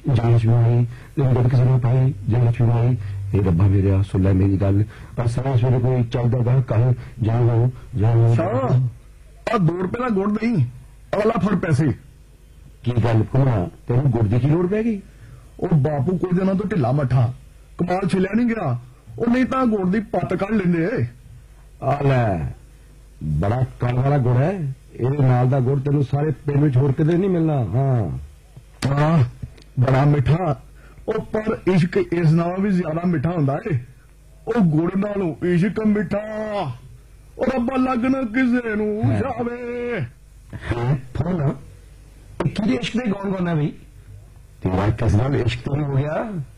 जय लक्ष्मी माई गुड़ किसी ने पाई जय लक्ष्मी माई हे रब्बा मेरे सुन लै मेरी गल पर सारा सवेरे कोई चलदा गा कल जाओ शाह 2 रुपए का गुड़ नहीं अगला फड़ पैसे की गल भुना तेन गुड़ की लोड़ पै गई ਉਹ ਬਾਪੂ ਕੁਝ ਦਿਨਾਂ ਤੋਂ ਢਿੱਲਾ ਮੱਠਾ ਕਮਾਲ ਛਿਲਿਆ ਨਹੀਂ ਗਿਆ ਉਹ ਨਹੀਂ ਤਾਂ ਗੁੜ ਦੀ ਪੱਤ ਕੱਢ ਲੈਂਦੇ ਆ ਲੈ ਬੜਾ ਕੰਮ ਵਾਲਾ ਗੁੜ ਹੈ ਇਹਦੇ ਨਾਲ ਦਾ ਗੁੜ ਤੈਨੂੰ ਸਾਰੇ ਪਿੰਡ ਵਿੱਚ ਹੋਰ ਕਿਤੇ ਨਹੀਂ ਮਿਲਣਾ ਹਾਂ ਬੜਾ ਮਿੱਠਾ ਉਹ ਪਰ ਇਸ਼ਕ ਇਸ ਨਾਲੋਂ ਵੀ ਜ਼ਿਆਦਾ ਮਿੱਠਾ ਹੁੰਦਾ ਏ ਉਹ ਗੁੜ ਨਾਲੋਂ ਇਸ਼ਕ ਮਿੱਠਾ ਉਹ ਰੱਬਾ ਲੱਗਣਾ ਕਿਸੇ ਨੂੰ ਜਾਵੇ ਫੋਨ ਕਿਹਦੇ ਇਸ਼ਕ ਦੇ ਗਾਉਣ ਗਾਉਣਾ ਵੀ तेरा किस नाल इश्क तो हो गया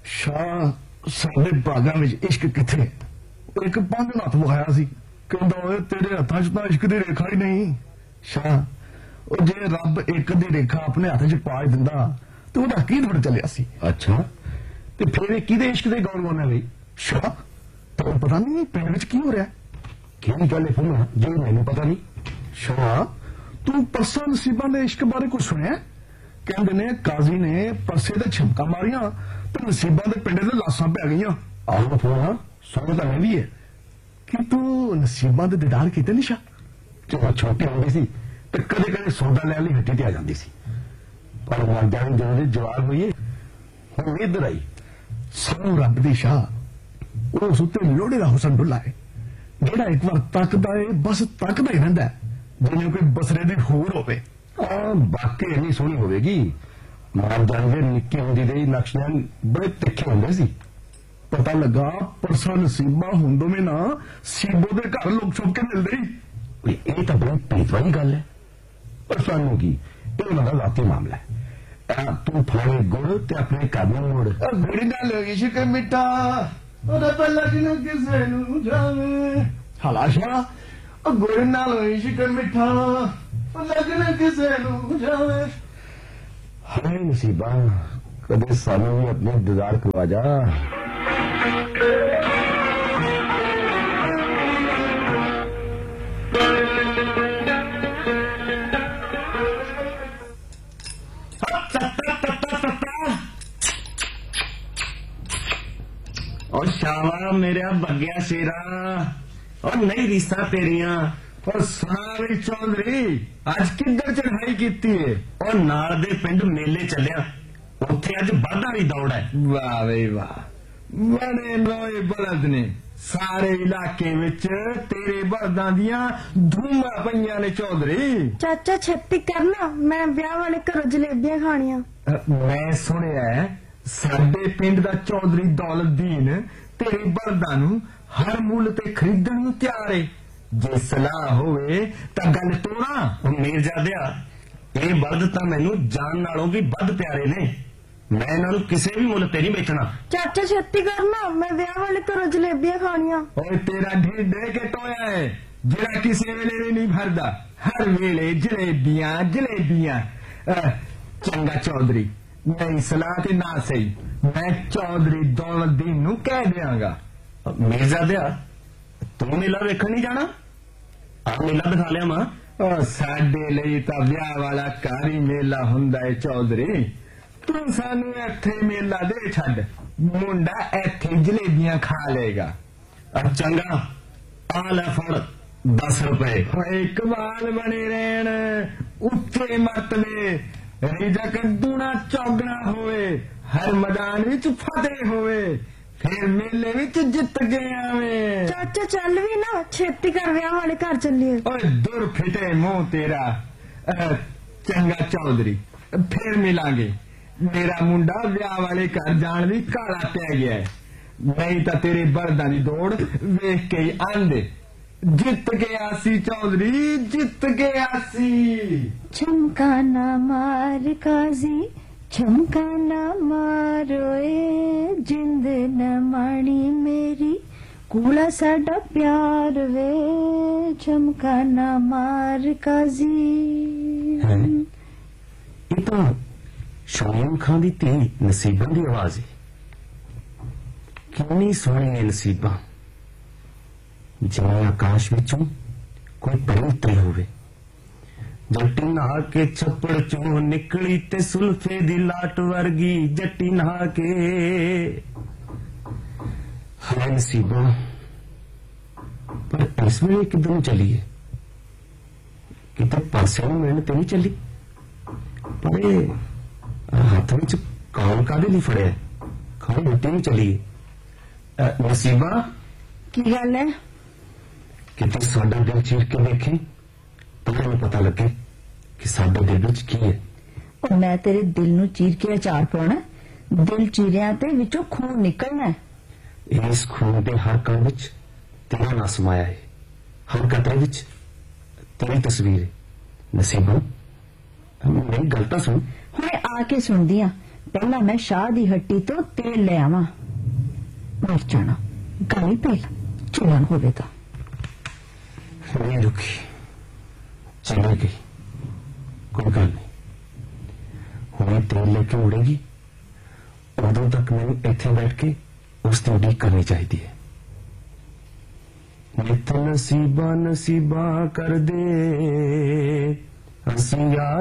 शाह साडे बागां विच इश्क किथे एक पंज हथ विखाया सी कहंदा ओए तेरे हत्थां च तां इश्क दी रेखा ही नहीं शाह ओ जे रब एक दी रेखा अपने हत्थ च पा दिंदा ते ओदा की थोड़ा चलिया सी अच्छा ते फिर किहदे इश्क दे गौन गाना बई शाह तैनूं पता नहीं पिंड विच की हो रहा किहड़ी गल है फुल्ला जे मैनूं पता नहीं शाह तू परसा नसीबां दे इश्क बारे कुछ सुनिया कहते ने काजी ने परसे ते छमका मारिया तो नसीबा के पिंडे ते लाशां पै गई आहो फोन सुन तो मैं भी है कि तू नसीबा के दीदार किते निशा जब छोटी होंदी सी तो कदे कदे सौदा लैन लई हट्टी ते आ जांदी सी पर मर जाने ਜਦੋਂ जवाब हुई हुण इधर आई सानू रब दी शाह उस उत्ते लोहड़े दा हुसन डुल्ला है जेड़ा एक बार तकदा है बस तकदा ही रहिंदा जिवें कोई बसरे दी होर होवे बाकी इन्नी सोहनी होगी मार जाने निक्के होंदी दे नक्शे बड़े तिखे होंदे सी पता लगा परसा नसीबा होंदो में ना सीबो दे घर लोग छुप के मिलदे ये तो बड़ी पीत वाली गल है पर सानू की ये उन्हां दा जाती मामला है तू फाड़े गुड़ ते अपने घर में मोड़ गुड़ी नाल होगी शिक मिठा ओदा पल्ला किनो किसे नु जावे हलाशा गुड़ नाल होगी शिक मिठा लगना किसे नु जावे हाय नसीबा कदे सानू भी अपने दीदार करवा जा और शावा मेरा बग्या शेरा और नई रीसा तेरिया और सारे चौधरी आज किधर चढ़ाई की है और नाल दे पिंड मेले चलिया उत्थे अज बाधा दी दौड़ है वाह भाई वाह बड़े लोए बलद ने सारे इलाके विच तेरे बलदां दियां धूमां पईयां ने चौधरी चाचा छेती करना मैं ब्याह वाले घरों जलेबियां खानियां मैं सुनिया साडे पिंड दा चौधरी दौलतदीन तेरे बलदां नूं हर मुल ते खरीदण नूं तैयार है जे सलाह होवे तां गल तोड़ा मीरजादिया ये बल्द तां मैनू जान नालों भी बद प्यारे ने मैं इन्हां नूं किसे भी मुल ते नहीं बेचना चाचा छेती करना मैं ब्याह वाले घरों जलेबियां खानियां ओए तेरा ढिड दे के टोया है जेड़ा किसी वेले भी नहीं भरदा हर वेले जलेबियां जलेबियां चंगा चौधरी नहीं सलाह ते ना सही मैं चौधरी दौलतदीन नूं कह देंगा मीरजादिया तू मेला वेखण नहीं जाना आ मेला दिखा लिया मां साडे लई तां ब्याह वाला घर ही मेला हुंदा है चौधरी तू सानू इत्थे मेला दे छड्ड मुंडा इत्थे जलेबियां खा लेगा चंगा आ ले फड़ 10 रुपए कमाल बने रहन उच्चे मरतबे रिजा कद्दूना चौगना होवे हर मैदान विच फतेह होवे फिर मेले विच जित गए आवे चाचा चल भी ना छेती कर ब्याह वाले घर चलिए ओए दूर फिटे मुंह तेरा चंगा चौधरी फिर मिलांगे मेरा मुंडा ब्याह वाले घर जान दी काला पै गया है नहीं तां तेरे बलदां दी दौड़ वेख के ही आंदे जित के आसी चौधरी जित के आसी चमकाना मार काजी चमकाना मारोए जिंद न माणी मेरी कूड़ा साडा प्यार वे चमकाना मार काजी ये तो शाम खां दी धी नसीबां दी आवाज है कितनी सोहनी है नसीबां जिवें आकाश विचों कोई परी उतरी होवे जट्टी नहा के छप्पड़ चो निकली ते सुल्फे दी लाट वर्गी जट्टी नहा के। हाय नसीबा, पर इस वेले किधर चली है? किते पासे में मिलने तो नहीं चली? पर हाथ में काम कादे नहीं फड़े? खाली रोटी नहीं चली। नसीबा, की गल है? किते साडा दिल चीर के देखे तो हमें पता लगे कि साडे दिल विच की है। और मैं तेरे दिल नू चीर के अचार पाउणा, दिल चीरिया ते विचों खून निकलना है। इस खून दे हर कण विच तेरा नाम समाया है, हर कतरे विच तेरी तस्वीर है। नसीबा, मेरी गल तां सुन। हुणे आके सुनदी आ, पहला मैं शाह दी हट्टी तो तेल ले आवां। मर जाना गाली तेल चुलन होवेगा। नहीं रुकी, चली गई, कोई गल नहीं। हुणे तेल लेके उड़ेगी, उदों तक मैंने इत्थे बैठ के उसकी उड़ीक करनी चाहिए है। नित नसीबा नसीबा कर दे हसिया